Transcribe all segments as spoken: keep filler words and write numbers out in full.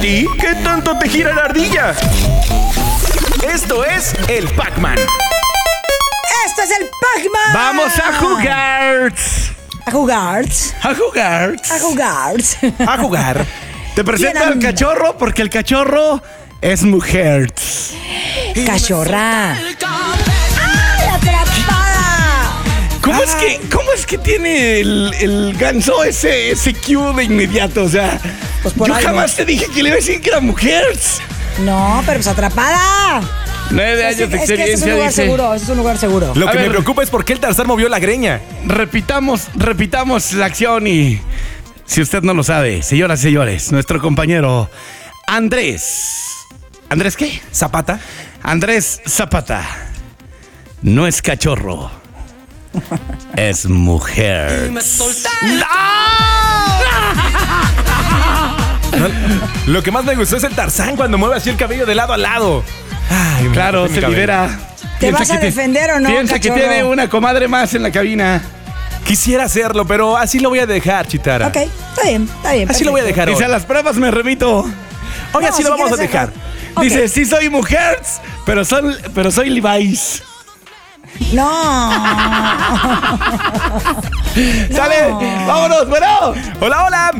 ¿Y qué tanto te gira la ardilla? Esto es el Pac-Man. ¡Esto es el Pac-Man! ¡Vamos a jugar! A jugar. A jugar. A jugar. A jugar. Te presento Bien, al cachorro porque el cachorro es mujer. Cachorra. ¡Ay, atrapada! ¿Cómo es que, cómo es que tiene el, el ganso ese, ese cue de inmediato? O sea, Pues por yo algo. jamás te dije que le iba a decir que era mujer. No, pero pues atrapada. Nueve Es, años de es que este es un experiencia, lugar dice. seguro, este es un lugar seguro. Lo A que ver. me preocupa es por qué el Tarzán movió la greña. Repitamos, repitamos la acción y si usted no lo sabe, señoras y señores, nuestro compañero Andrés. ¿Andrés qué? Zapata. Andrés Zapata. No es cachorro. Es mujer. No, lo que más me gustó es el Tarzán cuando mueve así el cabello de lado a lado. Ay, me Claro, corté mi se cabello. libera. ¿Te Piensa vas a que ti- defender o no, Piensa que cachorro? tiene una comadre más en la cabina. Quisiera hacerlo, pero así lo voy a dejar, Chitara. Ok, está bien, está bien. Así lo voy a perfecto. dejar Dice, a hoy. las pruebas me remito. Hoy No, así si lo vamos a quieres dejar. dejar. Ok. Dice, sí soy mujer, pero, son, pero soy Levi's. No. Sale, vámonos, bueno. Hola, hola.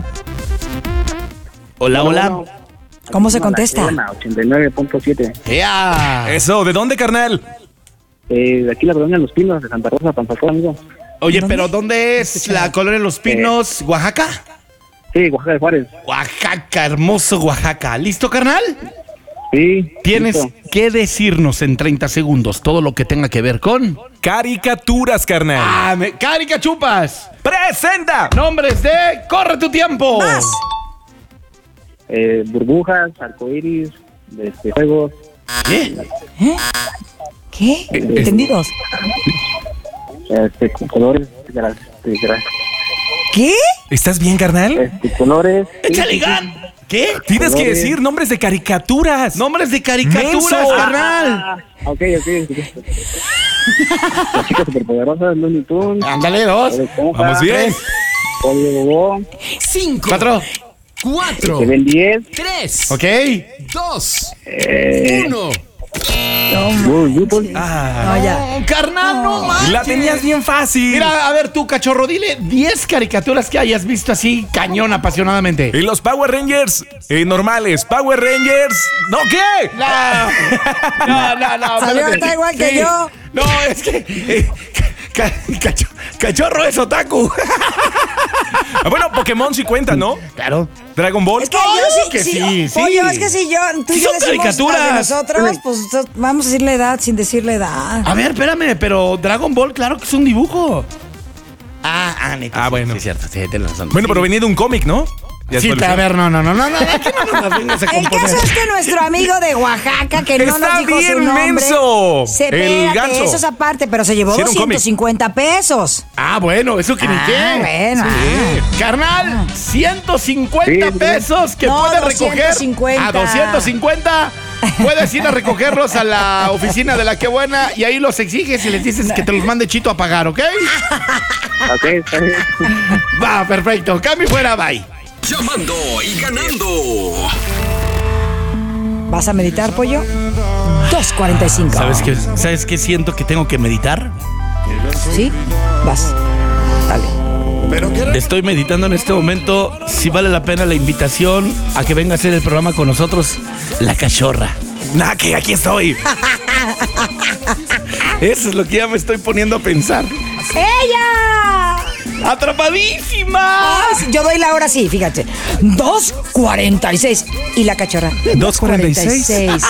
Hola, hola. ¿Cómo se contesta? ochenta y nueve punto siete. ¡Ea! Eso, ¿de dónde, carnal? Eh, de aquí la colonia Los Pinos, de Santa Rosa, Panzacón, amigo. Oye, ¿Dónde? pero ¿dónde es la colonia de los Pinos? ¿Oaxaca? Sí, Oaxaca de Juárez. Oaxaca, hermoso Oaxaca. ¿Listo, carnal? Sí. Tienes listo. que decirnos en treinta segundos todo lo que tenga que ver con... Caricaturas, carnal. ¡Ah, me... ¡Caricachupas! ¡Presenta! Nombres de... ¡Corre tu tiempo! Más. Eh, burbujas, arcoíris, este, juegos, ¿Qué? ¿Qué? ¿Entendidos? este, colores, gra- este, gra- ¿Qué? ¿Estás bien, carnal? este, colores. ¡Échale gan! ¿Qué? Tienes que colores. decir nombres de caricaturas. Nombres de caricaturas, Menso. carnal. Ah, ok, ok. Las chicas superpoderosas, Looney Tunes. Ándale, dos. Bob Esponja, Vamos bien. Pollo Bobo, Cinco, Cuatro. cuatro, Se ven diez. tres, Ok. dos, Eh, uno. Bull People. Ah, No, ya. Oh, carnal, no manches. la tenías bien fácil. Mira, a ver tú, cachorro, dile diez caricaturas que hayas visto así cañón apasionadamente. Y los Power Rangers eh, normales. Power Rangers. ¿No qué? No, no, no, no. Salió espérate. hasta igual que yo. No, es que eh, ca- ca- cacho- cachorro es otaku. Ah, bueno, Pokémon sí cuenta, ¿no? Claro. Dragon Ball. Es que Claro yo sí, que sí, sí, sí. Pollo, es que si yo, tú y Sí yo son decimos caricaturas. las de nosotros, pues nosotros vamos a decirle edad sin decirle edad. A ver, espérame, pero Dragon Ball, claro que es un dibujo. Ah, ah, neta. Ah, sí, bueno. Sí, es cierto, sí, tienes razón. Bueno, pero venía de un cómic, ¿no? Ya Sí, después- a ver, no, no, no, no, no, aquí no nos las vengas a El componer. caso es que nuestro amigo de Oaxaca, que no Está nos dijo bien su nombre, menso. se El espérate, ganso. eso es aparte, pero se llevó Sí, era un cómic. doscientos cincuenta pesos. Ah, bueno, eso que ni Ah, qué. bueno, Sí. Carnal, ciento cincuenta Sí, sí. pesos que No, puedes recoger. doscientos cincuenta. A doscientos cincuenta. Puedes ir a recogerlos a la oficina de la que buena y ahí los exiges y les dices que te los mande Chito a pagar, ¿ok? Ok, está bien. Va, perfecto. Cambio fuera, bye. Llamando y ganando. ¿Vas a meditar, Pollo? dos cuarenta y cinco. ¿Sabes qué, ¿Sabes qué siento que tengo que meditar? ¿Sí? Vas. Dale. Estoy meditando en este momento si vale la pena la invitación a que venga a hacer el programa con nosotros, La Cachorra. Nah, que aquí estoy. Eso es lo que ya me estoy poniendo a pensar. ¡Ella! ¡Atrapadísima! Ah, sí, yo doy la hora sí, fíjate. dos cuarenta y seis. ¿Y la cachorra? dos cuarenta y seis.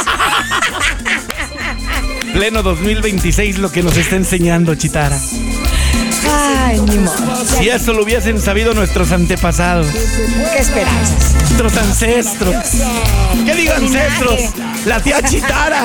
Pleno dos mil veintiséis lo que nos está enseñando Chitara. Ay, ni modo. Si eso lo hubiesen sabido nuestros antepasados, ¿Qué esperanzas? nuestros ancestros. ¿Qué digo ancestros? La tía Chitara.